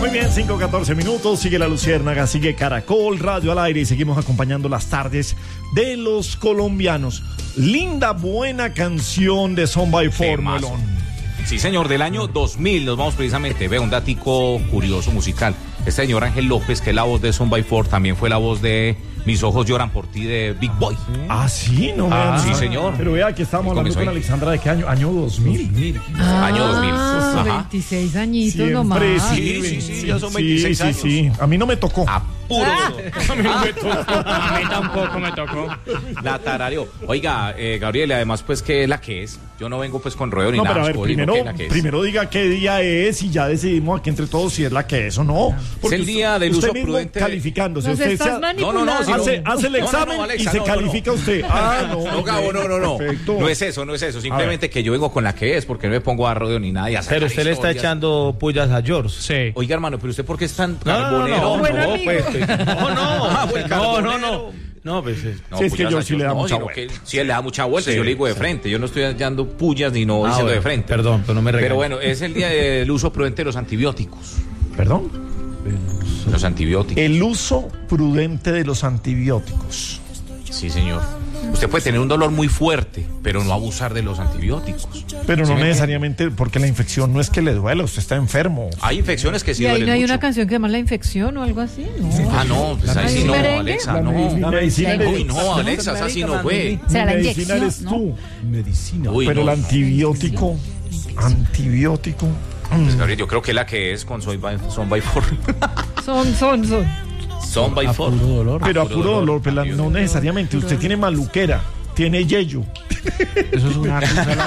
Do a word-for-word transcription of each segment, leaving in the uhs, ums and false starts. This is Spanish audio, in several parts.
Muy bien, cinco catorce minutos, sigue La Luciérnaga, sigue Caracol Radio al aire y seguimos acompañando las tardes de los colombianos. Linda, buena canción de Son by Four, Melón. Sí, señor, del año dos mil nos vamos precisamente. Ve un datico curioso musical. Este señor Ángel López, que es la voz de Son by Four, también fue la voz de Mis ojos lloran por ti de Big Boy. Ah, sí, no me Ah, sí, señor. Pero vea que estamos hablando con Alexandra de qué año, año dos mil. Ah, Año dos mil. Ajá. veintiséis añitos Siempre, nomás. Sí, sí, sí, ya son veintiséis sí, años. Sí, sí, a mí no me tocó. A puro Ah. A mí no me tocó. A mí tampoco me tocó. La tarareó. Oiga, eh, Gabriel, además, pues, ¿qué es la que es? Yo no vengo, pues, con ruedo ni No, nada. pero a ver, pues, digo, primero, ¿qué es la que es? primero diga qué día es y ya decidimos aquí entre todos si es la que es o no. Es el día del usted uso mismo prudente. calificándose. Nos Usted estás se ha- manipulando. No, no, no, si hace, no. hace el No, no, no, examen Alexa, y se no, no, califica no. usted. Ah, no. No, Gabo, no, no, no. Perfecto. No es eso, no es eso. Simplemente que yo vengo con la que es, porque no me pongo a rodeo ni nada. y a sacar Pero usted le está historias. echando pullas a George. Sí. Oiga, hermano, pero usted, ¿por qué es tan No, no, carbonero? no, Buen no, amigo. pues, pues, no, no, Ah, buen no, carbonero. no, no, no, pues, es- No, Sí, es que pullas yo a sí le da no, mucha sino vuelta. que sí, él le da mucha vuelta. Sí, yo le digo de sí. frente. Yo no estoy dando pullas ni no Ah, diciendo bueno, de frente. perdón, pero no me regañe. Pero bueno, es el día del uso prudente de los antibióticos. Perdón. Los antibióticos. El uso prudente de los antibióticos. Sí, señor. Usted puede tener un dolor muy fuerte, pero no abusar de los antibióticos. Pero ¿Sí no me necesariamente, porque la infección no es que le duela, usted está enfermo. Hay infecciones que sí Y ahí duelen no hay mucho. una canción que llama La Infección o algo así, ¿no? Ah, no, pues ahí ¿Hay sí un no, merengue? Alexa, La no. me- mi medicina la- eres- Uy, no, Alexa, esa sí no fue. Será la mi medicina inyección, eres ¿no? tú. medicina. Uy, Pero no. el antibiótico, antibiótico. Pues, Gabriel, yo creo que la que es con Son by, Son by Four. Son, son, son. Son by Four. puro dolor. Pero a puro dolor, pero la- no necesariamente. Usted tiene maluquera, tiene yello. Eso es una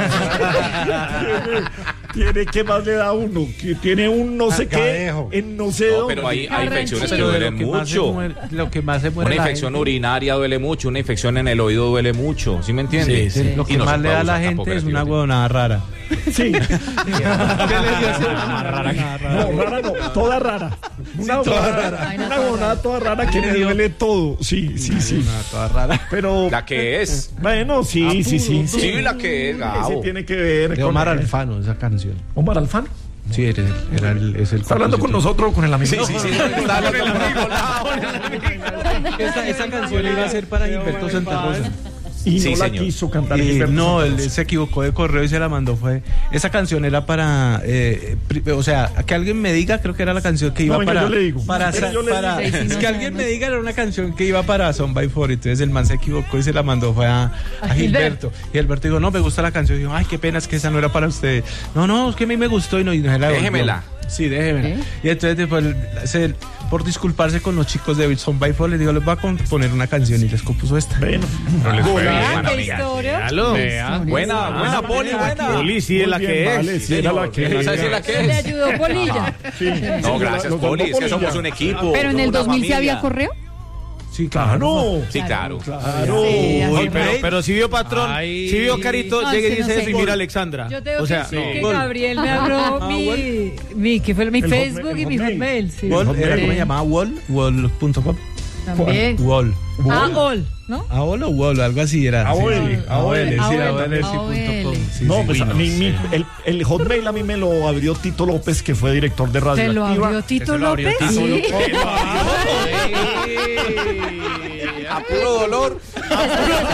Tiene, ¿qué más le da a uno? Que tiene un no sé qué, Arcadejo. en no sé No, dónde. pero hay, hay infecciones que Pero de duelen mucho. Lo que más se muere Una la infección gente- urinaria duele mucho, una infección en el oído duele mucho, ¿sí me entiende? Sí, sí. Lo Y que no más se le puede da a la abusar tampoco gente del es una antibiótico. huevonada rara. Sí. ¿Qué le dio ese? No, rara no, toda rara. Una rara. Ay, no, Una toda huevonada toda rara que le duele todo. Sí, sí, sí. Una toda rara. Pero, La que es. bueno, sí, sí, sí. Sí, la que es, Ese Gabo. tiene que ver De con Omar el- Alfano, esa canción. Omar Alfano. Sí, era, era el, es el ¿Está hablando con compositor. nosotros o con el amigo? Sí, sí, sí. Está hablando con el amigo. Esa, esa canción iba a ser para Gilberto Santa Rosa. Y Sí, no la señor. quiso cantar. Y Gilberto no, Santa él Rosa. se equivocó de correo y se la mandó. Fue esa canción era para, eh, pri- o sea, que alguien me diga, creo que era la canción que iba No, venga, para, yo le digo. para, Venga, sa- yo le para- digo. Sí, sí, no que alguien sabemos. me diga era una canción que iba para Son by Four. Entonces el man se equivocó y se la mandó fue a, a A Gilberto. Y Gilberto dijo, no, me gusta la canción. Y dijo, ay, qué pena, es que esa no era para usted. No, no, es que a mí me gustó y no, y no se la devolvió. Déjemela. Sí, déjemela. ¿Eh? Y entonces después, se- por disculparse con los chicos de Son by Four, les digo, les voy a componer una canción y les compuso esta. Bueno, No les fue bien, Vean hermano, qué amiga. historia. Aló. Vea. Buena, Ah, buena, Poli, buena. Poli, sí, es muy la bien, que vale, es. sí, era la que ¿Esa sí es la que Le es? ayudó Polilla. Sí. No, gracias, Los Poli, es que Polilla. somos un equipo. Pero en el una dos mil sí familia. había correo. Sí, Claro. Sí, claro. Claro. Sí, así Uy, no. pero, pero si vio patrón, Ay. si vio Carito, No, llegue y ese no dice sé. eso y mira a Alexandra. Yo tengo o sea, que decir que Gol. Gabriel me abrió Ah, mi, bueno. mi, ¿qué fue? Mi El Facebook hotmail, y el mi hotmail. hotmail. Sí. Wall, ¿era Sí. cómo se llamaba? Wall, wall punto com. También. Wall. Ah, all, ¿no? Aol o Wall, algo así era. Aol, sí. Aol, Aol, sí, Aol, Aol, sí, Aol. punto com. Sí, No, sí. pues a Uy, mí, sé. mi- el, el hotmail a mí me lo abrió Tito López, que fue director de Radio ¿Te lo Activa. abrió Tito Ese lo abrió López? Tito Sí. A puro dolor.